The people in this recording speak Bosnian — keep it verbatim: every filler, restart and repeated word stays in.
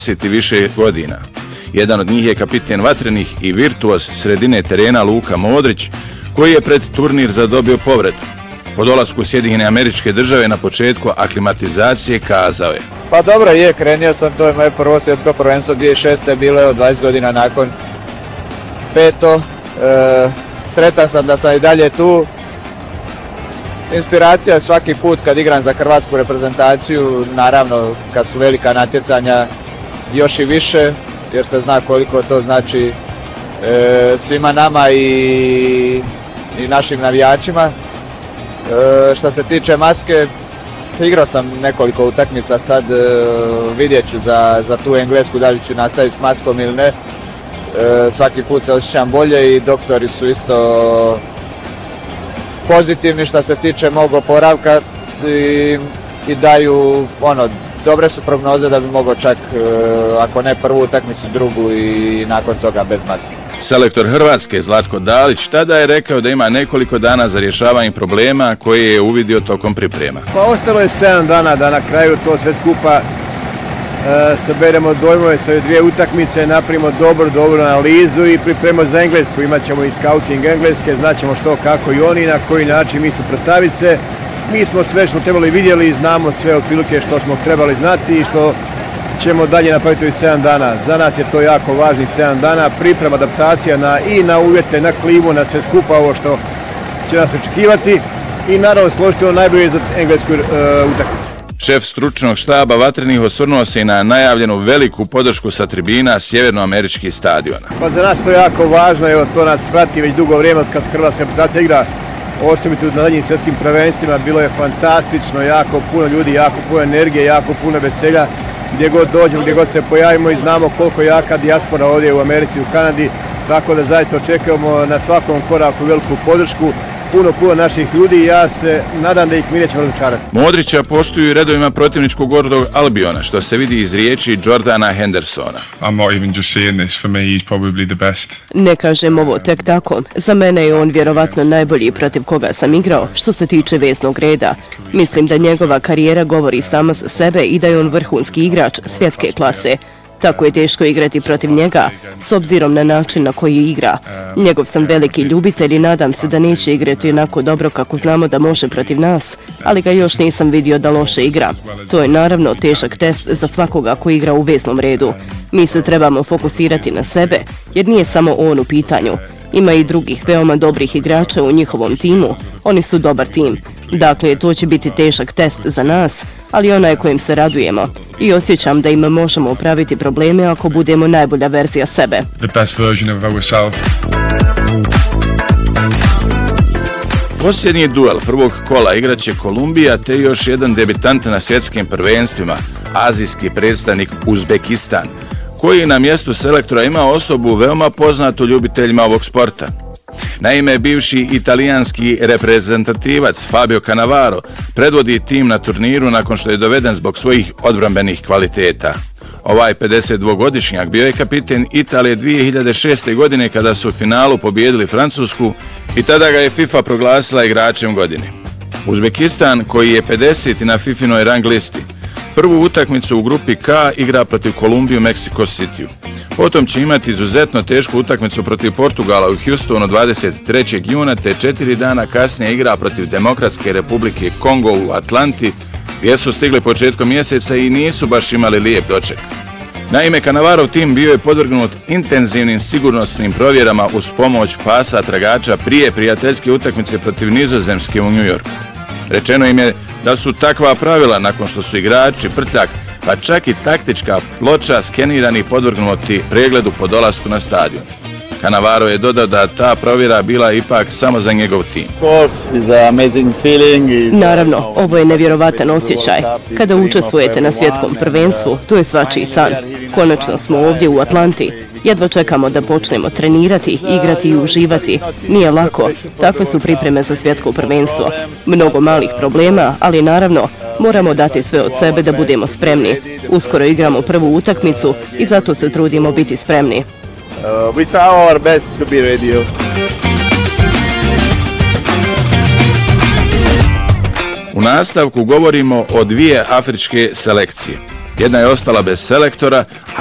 i više godina. Jedan od njih je kapiten vatrenih i virtuoz sredine terena Luka Modrić, koji je pred turnir zadobio povredu. Po dolasku Sjedinjene Američke Države na početku aklimatizacije kazao je: Pa dobro je, krenio sam, to je moje prvo svjetsko prvenstvo dvije tisuće šeste. bilo je od dvadeset godina nakon peto. E, sretan sam da sam i dalje tu. Inspiracija je svaki put kad igram za hrvatsku reprezentaciju, naravno kad su velika natjecanja još i više, jer se zna koliko to znači e, svima nama i, i našim navijačima. E, što se tiče maske, igrao sam nekoliko utakmica, sad e, vidjet ću za, za tu Englesku da li ću nastaviti s maskom ili ne. E, svaki put se osjećam bolje i doktori su isto pozitivni što se tiče mog oporavka i, i daju, ono, dobre su prognoze da bi mogao čak, ako ne prvu utakmicu, drugu i nakon toga bez maske. Selektor Hrvatske Zlatko Dalić tada je rekao da ima nekoliko dana za rješavanje problema koje je uvidio tokom priprema. Pa ostalo je sedam dana da na kraju to sve skupa e, saberemo dojmove sa dvije utakmice, napravimo dobro, dobru analizu i pripremimo za Englesku. Imat ćemo i scouting Engleske, znaćemo što, kako i oni, na koji način misle predstaviti se. Mi smo sve što trebali vidjeli i znamo sve otprilike što smo trebali znati i što ćemo dalje napraviti ovih sedam dana. Za nas je to jako važnih sedam dana, priprema, adaptacija na, i na uvjete, na klimu, na sve skupa ovo što će nas očekivati i naravno složiti ono najbolje za englesku uh, utakmicu. Šef stručnog štaba vatrenih osvrnuo se i na najavljenu veliku podršku sa tribina sjevernoameričkih stadiona. Pa za nas to je jako važno, evo to nas prati već dugo vrijeme od kad hrvatska reprezentacija igra. Osobito na zadnjim svjetskim prvenstvima bilo je fantastično, jako puno ljudi, jako puno energije, jako puno veselja. Gdje god dođemo, gdje god se pojavimo i znamo koliko je jaka dijaspora ovdje u Americi, u Kanadi. Tako da zaista očekujemo na svakom koraku veliku podršku, puno, puno naših ljudi i ja se nadam da ih mi nećemo razočarati. Modrića poštuju i redovima protivničkog Gordog Albiona, što se vidi iz riječi Jordana Hendersona. I'm not even just saying this, for me he's probably the best. Ne kažem ovo tek tako. Za mene je on vjerovatno najbolji protiv koga sam igrao, što se tiče veznog reda. Mislim da njegova karijera govori sama za sebe i da je on vrhunski igrač svjetske klase. Tako je teško igrati protiv njega, s obzirom na način na koji igra. Njegov sam veliki ljubitelj i nadam se da neće igrati onako dobro kako znamo da može protiv nas, ali ga još nisam vidio da loše igra. To je naravno težak test za svakoga ko igra u veznom redu. Mi se trebamo fokusirati na sebe, jer nije samo on u pitanju. Ima i drugih veoma dobrih igrača u njihovom timu, oni su dobar tim. Dakle, to će biti težak test za nas, ali onaj kojim se radujemo. I osjećam da im možemo upraviti probleme ako budemo najbolja verzija sebe. The best version of ourselves. Posljednji duel prvog kola igraće Kolumbija te još jedan debitant na svjetskim prvenstvima, azijski predstavnik Uzbekistan, koji na mjestu selektora ima osobu veoma poznatu ljubiteljima ovog sporta. Naime, bivši italijanski reprezentativac Fabio Cannavaro predvodi tim na turniru nakon što je doveden zbog svojih odbrambenih kvaliteta. Ovaj pedesetdvogodišnjak bio je kapiten Italije dvije hiljade šeste. godine kada su u finalu pobijedili Francusku i tada ga je FIFA proglasila igračem godine. Uzbekistan, koji je pedeseti na fifinoj rang listi, prvu utakmicu u grupi K igra protiv Kolumbije u Mexico Cityu. Potom će imati izuzetno tešku utakmicu protiv Portugala u Houstonu dvadeset trećeg juna te četiri dana kasnije igra protiv Demokratske Republike Kongo u Atlanti, gdje su stigli početkom mjeseca i nisu baš imali lijep doček. Naime, Cannavarov tim bio je podvrgnut intenzivnim sigurnosnim provjerama uz pomoć pasa tragača prije prijateljske utakmice protiv Nizozemske u New Yorku. Rečeno im je da su takva pravila nakon što su igrači, prtljak, pa čak i taktička ploča skenirani i podvrgnuti pregledu po dolasku na stadion. Cannavaro je dodao da ta provjera bila ipak samo za njegov tim. Naravno, ovo je nevjerovatan osjećaj. Kada učestvujete na svjetskom prvenstvu, to je svačiji san. Konačno smo ovdje u Atlanti. Jedva čekamo da počnemo trenirati, igrati i uživati. Nije lako. Takve su pripreme za svjetsko prvenstvo. Mnogo malih problema, ali naravno, moramo dati sve od sebe da budemo spremni. Uskoro igramo prvu utakmicu i zato se trudimo biti spremni. Uh, we try our best to be ready. U nastavku govorimo o dvije afričke selekcije. Jedna je ostala bez selektora,